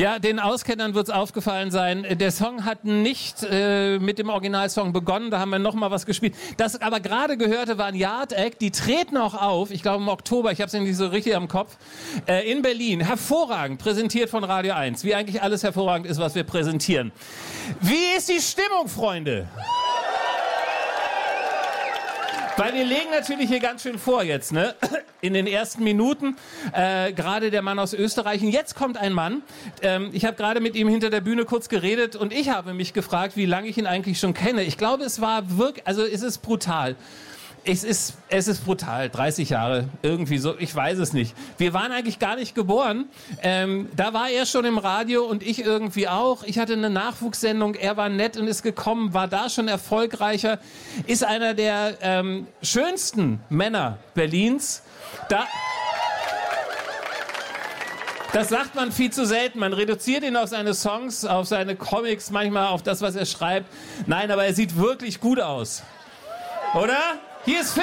Ja, den Auskennern wird es aufgefallen sein. Der Song hat nicht mit dem Originalsong begonnen, da haben wir nochmal was gespielt. Das aber gerade gehörte war ein Yard Act, die treten auch auf, ich glaube im Oktober, ich habe es nicht so richtig am Kopf, in Berlin. Hervorragend, präsentiert von Radio 1, wie eigentlich alles hervorragend ist, was wir präsentieren. Wie ist die Stimmung, Freunde? Weil wir legen natürlich hier ganz schön vor jetzt, ne? In den ersten Minuten, gerade der Mann aus Österreich. Und jetzt kommt ein Mann, ich habe gerade mit ihm hinter der Bühne kurz geredet und ich habe mich gefragt, wie lange ich ihn eigentlich schon kenne. Ich glaube, es war wirklich, also es ist brutal. Es ist brutal, 30 Jahre, irgendwie so, ich weiß es nicht. Wir waren eigentlich gar nicht geboren. Da war er schon im Radio und ich irgendwie auch. Ich hatte eine Nachwuchssendung, er war nett und ist gekommen, war da schon erfolgreicher. Ist einer der schönsten Männer Berlins. Das sagt man viel zu selten. Man reduziert ihn auf seine Songs, auf seine Comics, manchmal auf das, was er schreibt. Nein, aber er sieht wirklich gut aus. Oder? Hier ist Phil!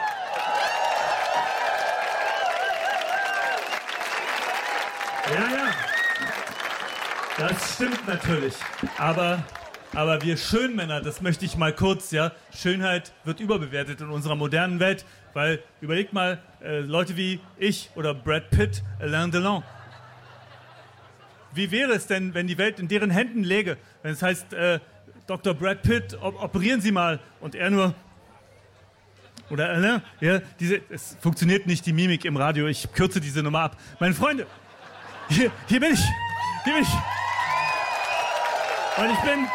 Ja. Das stimmt natürlich. Aber wir Schönmänner, das möchte ich mal kurz, ja. Schönheit wird überbewertet in unserer modernen Welt, weil, überlegt mal, Leute wie ich oder Brad Pitt, Alain Delon. Wie wäre es denn, wenn die Welt in deren Händen läge? Wenn es heißt, Dr. Brad Pitt, operieren Sie mal, und er nur... Oder, ne? Ja, es funktioniert nicht, die Mimik im Radio. Ich kürze diese Nummer ab. Meine Freunde, hier bin ich. Und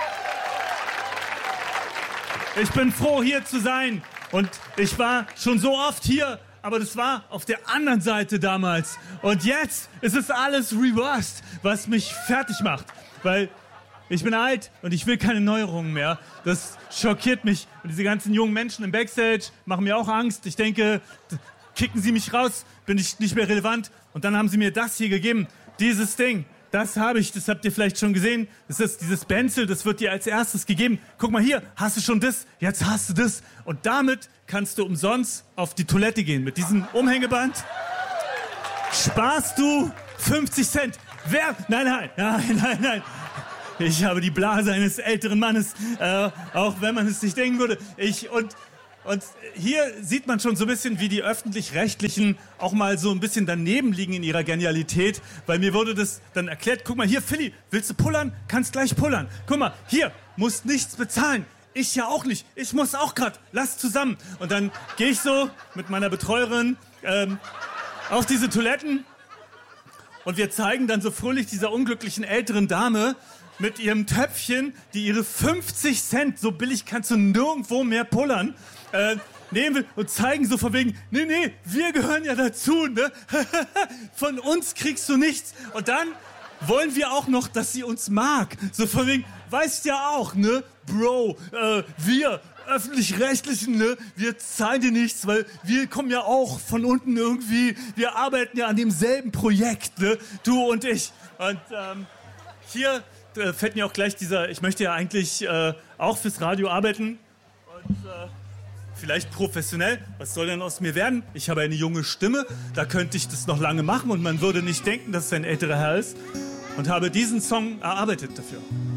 ich bin froh, hier zu sein. Und ich war schon so oft hier, aber das war auf der anderen Seite damals. Und jetzt ist es alles reversed, was mich fertig macht. Weil ich bin alt und ich will keine Neuerungen mehr. Das schockiert mich. Und diese ganzen jungen Menschen im Backstage machen mir auch Angst. Ich denke, kicken sie mich raus, bin ich nicht mehr relevant. Und dann haben sie mir das hier gegeben. Dieses Ding, das habe ich, das habt ihr vielleicht schon gesehen. Das ist dieses Benzel, das wird dir als erstes gegeben. Guck mal hier, hast du schon das? Jetzt hast du das. Und damit kannst du umsonst auf die Toilette gehen. Mit diesem Umhängeband sparst du 50 Cent. Wer? Nein. Ich habe die Blase eines älteren Mannes, auch wenn man es nicht denken würde. Und hier sieht man schon so ein bisschen, wie die Öffentlich-Rechtlichen auch mal so ein bisschen daneben liegen in ihrer Genialität, weil mir wurde das dann erklärt, guck mal hier, Philly, willst du pullern? Kannst gleich pullern. Guck mal, hier, musst nichts bezahlen. Ich ja auch nicht. Ich muss auch grad. Lass zusammen. Und dann gehe ich so mit meiner Betreuerin auf diese Toiletten und wir zeigen dann so fröhlich dieser unglücklichen älteren Dame mit ihrem Töpfchen, die ihre 50 Cent, so billig kannst du nirgendwo mehr pullern, nehmen will und zeigen so von wegen, nee, wir gehören ja dazu, ne? Von uns kriegst du nichts. Und dann wollen wir auch noch, dass sie uns mag. So von wegen, weißt ja auch, ne? Bro, wir Öffentlich-Rechtlichen, ne? Wir zahlen dir nichts, weil wir kommen ja auch von unten irgendwie, wir arbeiten ja an demselben Projekt, ne? Du und ich. Und hier fällt mir auch gleich ich möchte ja eigentlich auch fürs Radio arbeiten und vielleicht professionell. Was soll denn aus mir werden? Ich habe eine junge Stimme, da könnte ich das noch lange machen und man würde nicht denken, dass es ein älterer Herr ist, und habe diesen Song erarbeitet dafür.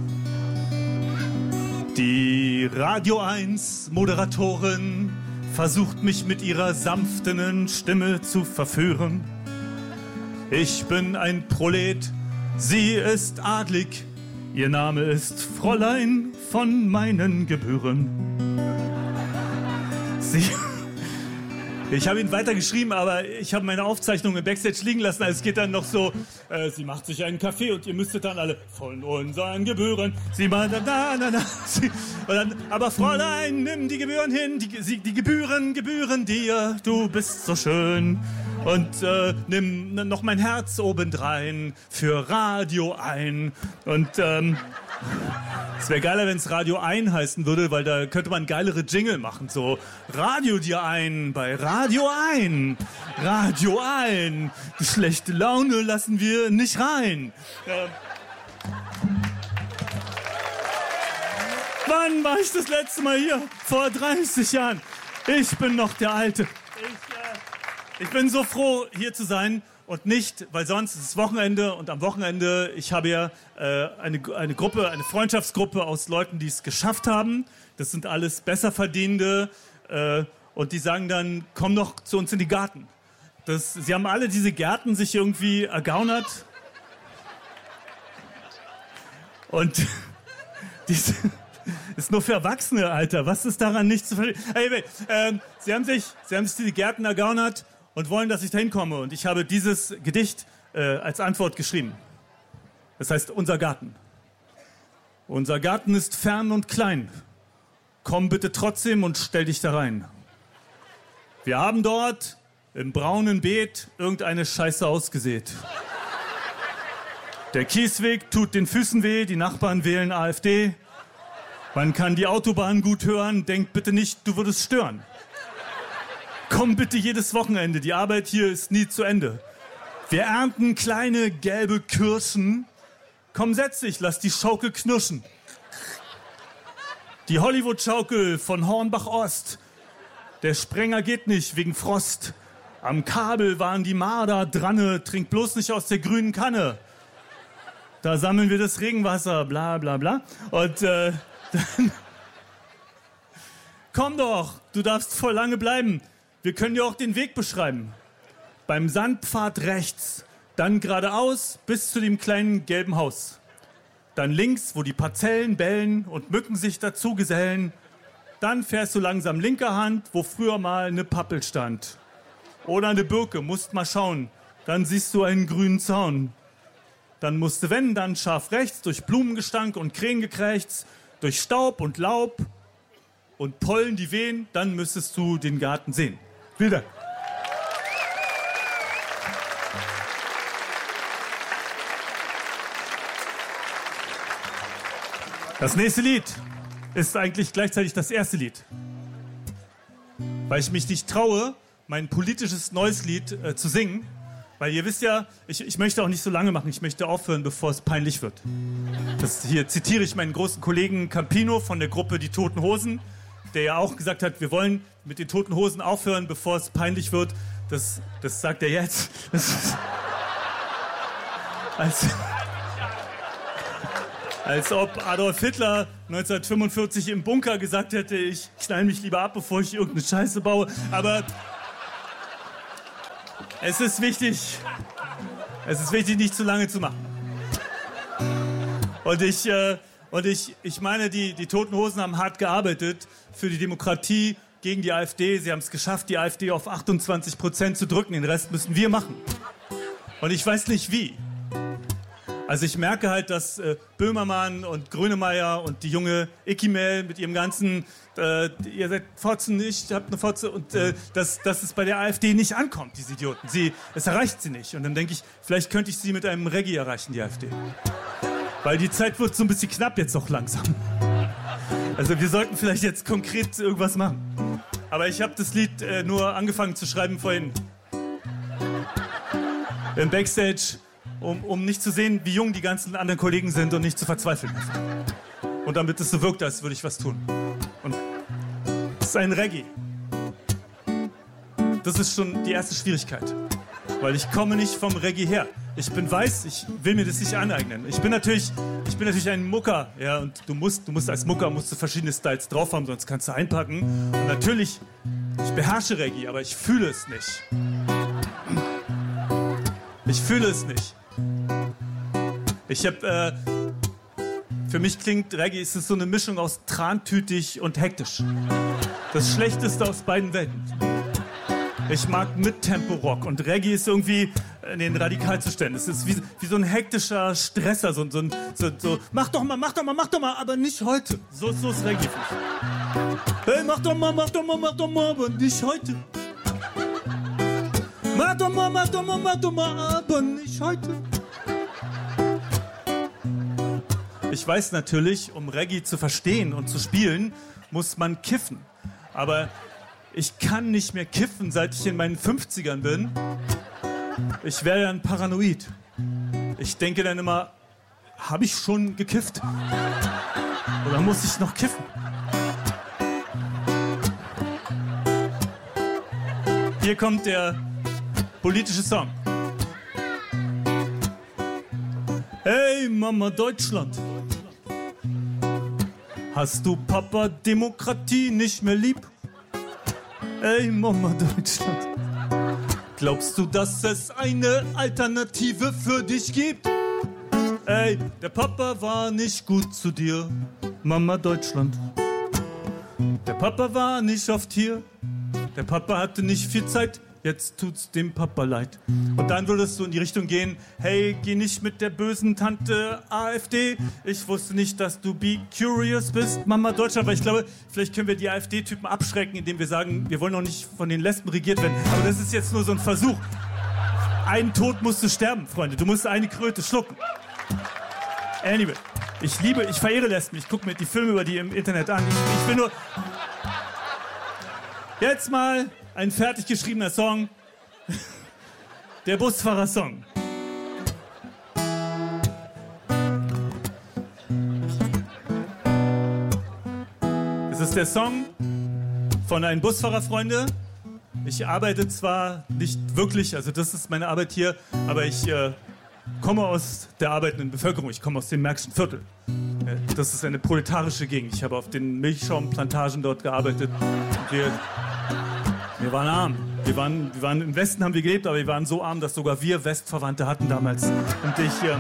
Die Radio 1 Moderatorin versucht mich mit ihrer sanften Stimme zu verführen. Ich bin ein Prolet, sie ist adlig. Ihr Name ist Fräulein von meinen Gebühren. Ich habe ihn weitergeschrieben, aber ich habe meine Aufzeichnung im Backstage liegen lassen. Also es geht dann noch so, sie macht sich einen Kaffee und ihr müsstet dann alle von unseren Gebühren. Sie machen dann, aber Fräulein, nimm die Gebühren hin, die Gebühren dir, du bist so schön. Und nimm noch mein Herz obendrein für Radio ein. Und es wäre geiler, wenn es Radio ein heißen würde, weil da könnte man geilere Jingle machen. So, Radio dir ein bei Radio ein. Radio ein. Schlechte Laune lassen wir nicht rein. Wann war ich das letzte Mal hier? Vor 30 Jahren. Ich bin noch der Alte. Ich bin so froh, hier zu sein. und nicht, weil sonst ist es Wochenende und am Wochenende, ich habe ja eine Gruppe, eine Freundschaftsgruppe aus Leuten, die es geschafft haben. Das sind alles Besserverdienende und die sagen dann, komm doch zu uns in die Garten. Sie haben alle diese Gärten sich irgendwie ergaunert und diese ist nur für Erwachsene, Alter. Was ist daran nicht zu verstehen? Hey, sie haben sich diese Gärten ergaunert und wollen, dass ich da hinkomme. Und ich habe dieses Gedicht als Antwort geschrieben. Das heißt, unser Garten. Unser Garten ist fern und klein. Komm bitte trotzdem und stell dich da rein. Wir haben dort im braunen Beet irgendeine Scheiße ausgesät. Der Kiesweg tut den Füßen weh, die Nachbarn wählen AfD. Man kann die Autobahn gut hören, denk bitte nicht, du würdest stören. Komm bitte jedes Wochenende, die Arbeit hier ist nie zu Ende. Wir ernten kleine gelbe Kirschen. Komm, setz dich, lass die Schaukel knirschen. Die Hollywood-Schaukel von Hornbach-Ost. Der Sprenger geht nicht wegen Frost. Am Kabel waren die Marder dranne, trink bloß nicht aus der grünen Kanne. Da sammeln wir das Regenwasser, bla bla bla. Und dann komm doch, du darfst voll lange bleiben. Wir können dir auch den Weg beschreiben. Beim Sandpfad rechts, dann geradeaus bis zu dem kleinen gelben Haus. Dann links, wo die Parzellen bellen und Mücken sich dazu gesellen. Dann fährst du langsam linker Hand, wo früher mal eine Pappel stand. Oder eine Birke, musst mal schauen. Dann siehst du einen grünen Zaun. Dann musst du, wenn, dann scharf rechts, durch Blumengestank und Krähengekrächz, durch Staub und Laub und Pollen, die wehen, dann müsstest du den Garten sehen. Vielen Dank. Das nächste Lied ist eigentlich gleichzeitig das erste Lied. Weil ich mich nicht traue, mein politisches neues Lied zu singen. Weil ihr wisst ja, ich möchte auch nicht so lange machen. Ich möchte aufhören, bevor es peinlich wird. Hier zitiere ich meinen großen Kollegen Campino von der Gruppe Die Toten Hosen, der ja auch gesagt hat, wir wollen mit den Toten Hosen aufhören, bevor es peinlich wird. Das sagt er jetzt. Als ob Adolf Hitler 1945 im Bunker gesagt hätte, ich knall mich lieber ab, bevor ich irgendeine Scheiße baue. Aber es ist wichtig, nicht zu lange zu machen. Und ich meine, die Toten Hosen haben hart gearbeitet für die Demokratie gegen die AfD. Sie haben es geschafft, die AfD auf 28% zu drücken. Den Rest müssen wir machen. Und ich weiß nicht wie. Also ich merke halt, dass Böhmermann und Grönemeyer und die junge Ikimel mit ihrem ganzen, ihr seid Fotzen, ich hab eine Fotze, und dass es bei der AfD nicht ankommt, diese Idioten. Es erreicht sie nicht. Und dann denke ich, vielleicht könnte ich sie mit einem Reggae erreichen, die AfD. Weil die Zeit wird so ein bisschen knapp jetzt auch langsam. Also wir sollten vielleicht jetzt konkret irgendwas machen. Aber ich habe das Lied nur angefangen zu schreiben vorhin. Im Backstage, um nicht zu sehen, wie jung die ganzen anderen Kollegen sind und nicht zu verzweifeln. Und damit es so wirkt, als würde ich was tun. Und es ist ein Reggae. Das ist schon die erste Schwierigkeit. Weil ich komme nicht vom Reggae her. Ich bin weiß, ich will mir das nicht aneignen. Ich bin natürlich ein Mucker, ja, und du musst als Mucker verschiedene Styles drauf haben, sonst kannst du einpacken. Und natürlich, ich beherrsche Reggae, aber ich fühle es nicht. Ich fühle es nicht. Für mich klingt Reggae, es ist so eine Mischung aus trantütig und hektisch. Das Schlechteste aus beiden Welten. Ich mag Mittempo-Rock und Reggae ist irgendwie in den Radikalzuständen. Es ist wie so ein hektischer Stresser, so mach doch mal, aber nicht heute. So ist Reggae für mich. Hey, mach doch mal, aber nicht heute. Mach doch mal, aber nicht heute. Ich weiß natürlich, um Reggae zu verstehen und zu spielen, muss man kiffen. Aber ich kann nicht mehr kiffen, seit ich in meinen 50ern bin. Ich werde dann paranoid. Ich denke dann immer, habe ich schon gekifft? Oder muss ich noch kiffen? Hier kommt der politische Song. Ey, Mama Deutschland. Hast du Papa Demokratie nicht mehr lieb? Ey, Mama Deutschland. Glaubst du, dass es eine Alternative für dich gibt? Ey, der Papa war nicht gut zu dir, Mama Deutschland. Der Papa war nicht oft hier, der Papa hatte nicht viel Zeit, jetzt tut's dem Papa leid. Und dann würdest du in die Richtung gehen, hey, geh nicht mit der bösen Tante AfD. Ich wusste nicht, dass du be curious bist, Mama Deutschland. Weil ich glaube, vielleicht können wir die AfD-Typen abschrecken, indem wir sagen, wir wollen noch nicht von den Lesben regiert werden. Aber das ist jetzt nur so ein Versuch. Einen Tod musst du sterben, Freunde. Du musst eine Kröte schlucken. Anyway, ich verehre Lesben. Ich gucke mir die Filme über die im Internet an. Ich will nur... Jetzt mal ein fertig geschriebener Song. Der Busfahrer-Song. Es ist der Song von einem Busfahrer, Freunde. Ich arbeite zwar nicht wirklich, also das ist meine Arbeit hier, aber ich komme aus der arbeitenden Bevölkerung. Ich komme aus dem Märkischen Viertel. Das ist eine proletarische Gegend. Ich habe auf den Milchschaumplantagen dort gearbeitet. Und wir waren arm. Wir waren im Westen haben wir gelebt, aber wir waren so arm, dass sogar wir Westverwandte hatten damals. Und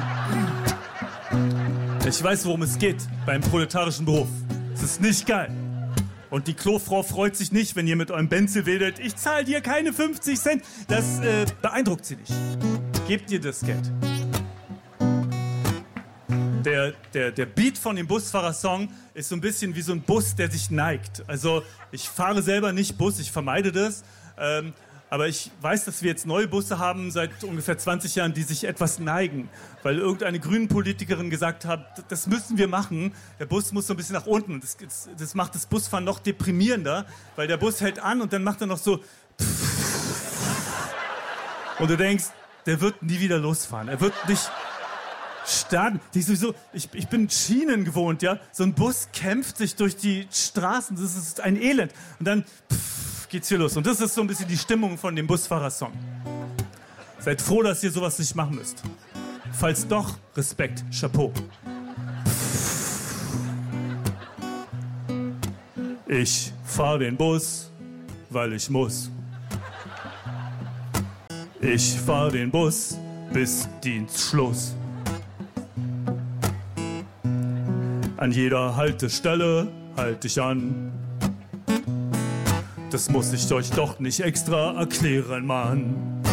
ich weiß, worum es geht beim proletarischen Beruf. Es ist nicht geil. Und die Klofrau freut sich nicht, wenn ihr mit eurem Benzel wedelt. Ich zahle dir keine 50 Cent. Das beeindruckt sie nicht. Gebt ihr das Geld. Der Beat von dem Busfahrer-Song ist so ein bisschen wie so ein Bus, der sich neigt. Also ich fahre selber nicht Bus, ich vermeide das. Aber ich weiß, dass wir jetzt neue Busse haben seit ungefähr 20 Jahren, die sich etwas neigen. Weil irgendeine Grünen-Politikerin gesagt hat, das müssen wir machen. Der Bus muss so ein bisschen nach unten. Das macht das Busfahren noch deprimierender, weil der Bus hält an und dann macht er noch so... Und du denkst, der wird nie wieder losfahren. Er wird nicht... starten. Ich bin Schienen gewohnt, ja. So ein Bus kämpft sich durch die Straßen. Das ist ein Elend. Und dann geht's hier los. Und das ist so ein bisschen die Stimmung von dem Busfahrer-Song. Seid froh, dass ihr sowas nicht machen müsst. Falls doch, Respekt, Chapeau. Ich fahr den Bus, weil ich muss. Ich fahr den Bus bis Dienstschluss. An jeder Haltestelle halte ich an. Das muss ich euch doch nicht extra erklären, Mann.